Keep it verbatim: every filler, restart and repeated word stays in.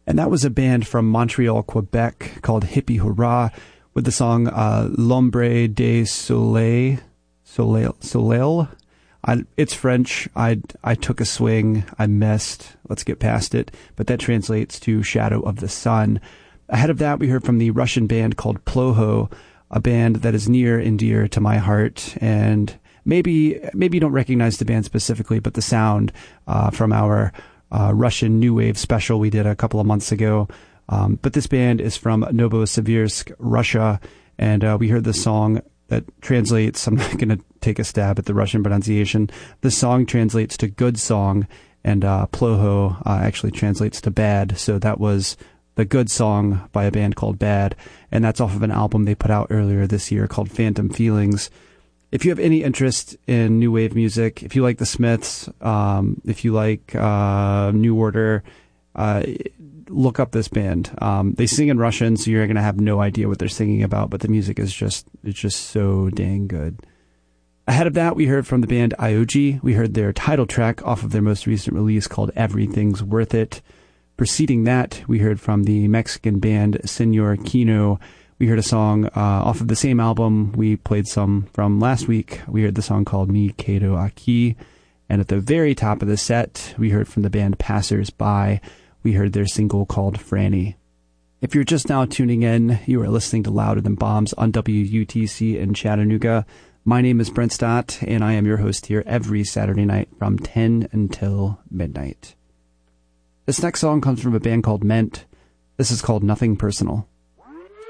And that was a band from Montreal, Quebec called Hippie Hurrah with the song uh, L'Ombre des Soleil. Soleil. Soleil. I, it's French. I, I took a swing. I missed. Let's get past it. But that translates to Shadow of the Sun. Ahead of that, we heard from the Russian band called Ploho, a band that is near and dear to my heart. And maybe maybe you don't recognize the band specifically, but the sound uh, from our uh, Russian New Wave special we did a couple of months ago. Um, but this band is from Novosibirsk, Russia. And uh, we heard the song that translates, I'm not going to take a stab at the Russian pronunciation. The song translates to good song, and uh, Ploho uh, actually translates to bad. So that was the good song by a band called Bad, and that's off of an album they put out earlier this year called Phantom Feelings. If you have any interest in new wave music, if you like the Smiths, um, if you like uh, New Order, uh, look up this band. Um, they sing in Russian, so you're going to have no idea what they're singing about, but the music is just it's just so dang good. Ahead of that, we heard from the band Ioji. We heard their title track off of their most recent release called Everything's Worth It. Preceding that, we heard from the Mexican band Senor Kino. We heard a song uh, off of the same album we played some from last week. We heard the song called Mi Quedo Aquí. And at the very top of the set, we heard from the band Passers By. We heard their single called Franny. If you're just now tuning in, you are listening to Louder Than Bombs on W U T C in Chattanooga. My name is Brent Stott, and I am your host here every Saturday night from ten until midnight. This next song comes from a band called Ment. This is called Nothing Personal.